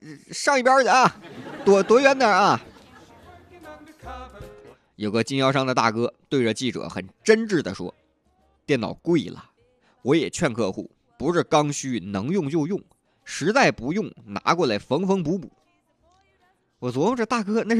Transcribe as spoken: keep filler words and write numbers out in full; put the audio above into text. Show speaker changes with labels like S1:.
S1: 上一边去啊，躲躲远点啊。有个经销商的大哥对着记者很真挚地说：“电脑贵了，我也劝客户不是刚需，能用就用，实在不用拿过来缝缝补补。”我琢磨着，大哥那是